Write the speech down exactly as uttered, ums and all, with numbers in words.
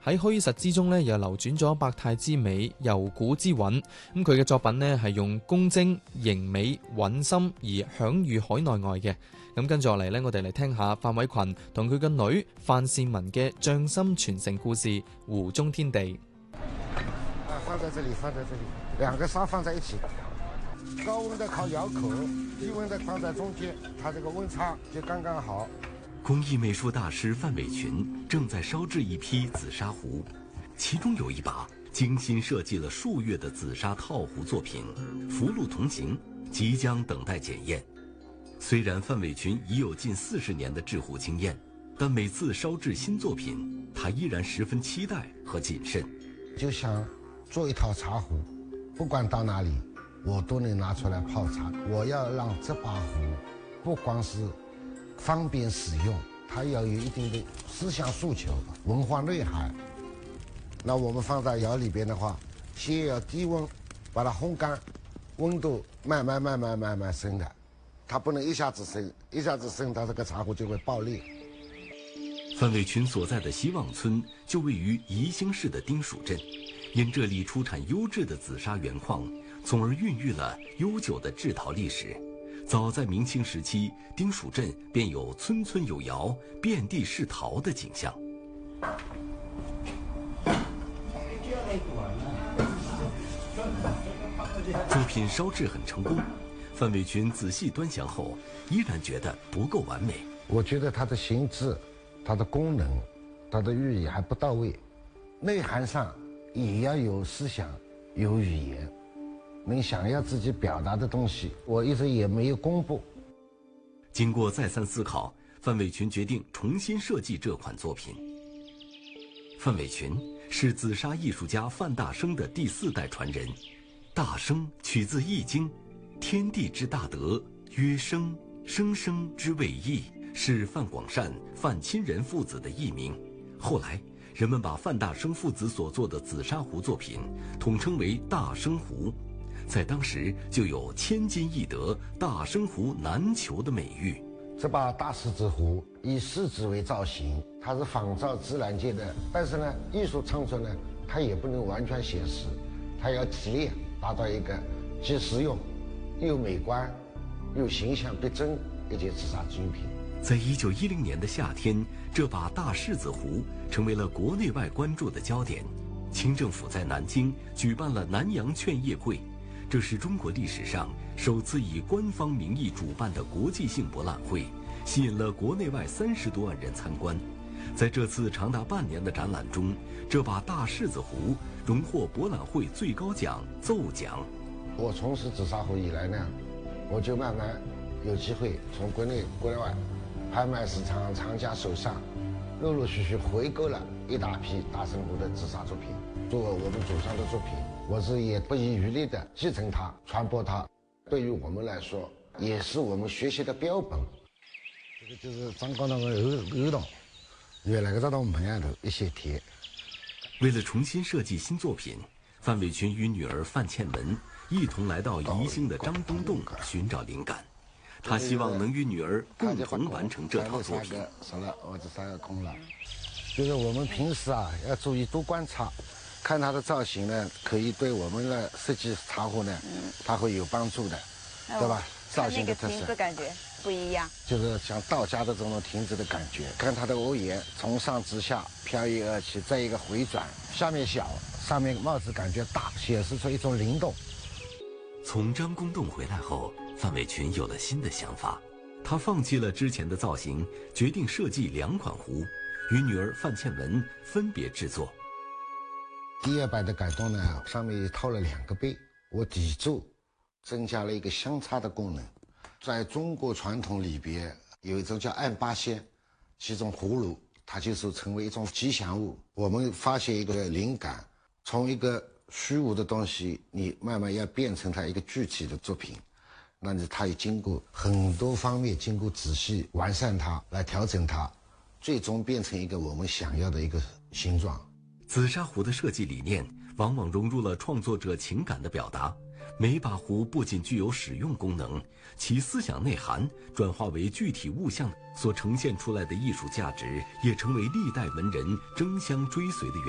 喺虛實之中咧，又流轉咗百態之美、悠古之韻。咁佢嘅作品呢，係用工精、凝美、韻深而享譽海內外嘅。咁跟住落嚟呢，我哋嚟聽下范偉群同佢嘅女范倩文嘅匠心傳承故事《湖中天地》。 啊，放在這裡，放在這裡，兩個沙放在一起，高溫的靠窯口，低溫的放在中間，它這個溫差就剛剛好。 工藝美術大師范偉群正在燒製一批紫砂壺，其中有一把精心設計了數月的紫砂套壺作品《福祿同行》，即將等待檢驗。雖然范偉群已有近四十年的製壺經驗，但每次燒製新作品，他依然十分期待和謹慎。 就想做一套茶壺，不管到哪裡，我都能拿出來泡茶。我要讓這把壺不光是方便使用，它要有一定的思想訴求、文化內涵。那我們放在窯裏邊的話，先要低溫把它烘乾，溫度慢慢慢慢慢慢升的，它不能一下子升，一下子升，它這個茶壺就會爆裂。 范偉群所在的希望村就位於宜興市的丁蜀鎮，因這裡出產優質的紫砂原礦，從而孕育了悠久的製陶歷史。早在明清時期，丁蜀鎮便有村村有窯、遍地是陶的景象。作品燒製很成功，范偉群仔細端詳後，依然覺得不夠完美。 我覺得它的形制、它的功能、它的寓意還不到位，內涵上也要有思想、有語言。能想要自己表達的東西，我一直也沒有公布。 經過再三思考，范偉群決定重新設計這款作品。范偉群是紫砂藝術家范大生的第四代傳人。大生取自《易經》，天地之大德，曰生，生生之謂易，是范廣善、范欽仁父子的藝名。後來，人們把范大生父子所做的紫砂壺作品統稱為大生壺。在當時就有千金易得、大生壺難求的美譽。 這把大獅子壺以獅子為造型，它是仿照自然界的，但是呢，藝術創作呢，它也不能完全寫實，它要提煉，達到一個既實用、又美觀、又形象逼真一件紫砂精品。 在一九一零年的夏天，這把大獅子壺成為了國內外關注的焦點。清政府在南京舉辦了南洋勸業會。這是中國歷史上首次以官方名義主辦的國際性博覽會，吸引了國內外三十多萬人參觀。在這次長達半年的展覽中，這把大獅子壺榮獲博覽會最高獎奏獎。 我從事紫砂壺以來呢，我就慢慢有機會從國內國外拍賣市場藏家手上，陸陸續續回購了一大批大生壺的紫砂作品，作為我們祖上的作品。我是也不遺餘力的繼承它、傳播它，對於我們來說，也是我們學習的標本。這個就是張高那個耳耳洞，原來個這種門外頭一些鐵。 為了重新設計新作品，范偉群與女兒范倩文一同來到宜興的張公洞尋找靈感。他希望能與女兒共同完成這套作品。 少了，我這三個空了。就是我們平時啊，要注意多觀察。看它的造型呢，可以對我們的設計茶壺呢，它會有幫助的，嗯、對吧？造型的特色， 亭子感覺不一樣， 就是像道家的這種亭子的感覺。看它的屋檐從上至下飄逸而起，再一個回轉，下面小，上面帽子感覺大，顯示出一種靈動。 從張公洞回來後，范偉群有了新的想法，他放棄了之前的造型，決定設計兩款壺，與女兒范倩文分別製作。 第二版的改動呢，上面套了兩個杯，我底座增加了一個香插的功能。在中國傳統裏邊有一種叫按八仙，其中葫蘆它就是成為一種吉祥物。我們發現一個靈感，從一個虛無的東西，你慢慢要變成它一個具體的作品，那你它也經過很多方面，經過仔細完善它，來調整它，最終變成一個我們想要的一個形狀。 紫砂壺的設計理念往往融入了創作者情感的表達，每把壺不僅具有使用功能，其思想內涵轉化為具體物象所呈現出來的藝術價值，也成為歷代文人爭相追隨的原因。